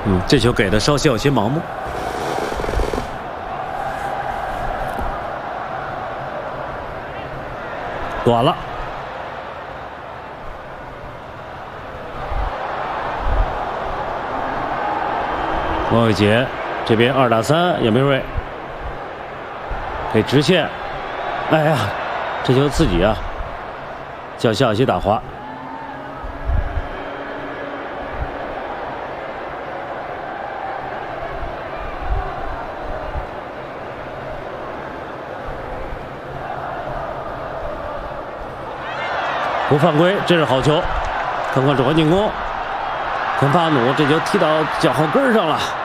这球给的稍显有些盲目。短了。王伟杰这边2打3，杨明瑞可以直线。哎呀，这球自己啊，脚下有些打滑。不犯规，这是好球。看看转换进攻，肯帕努这球踢到脚后跟上了。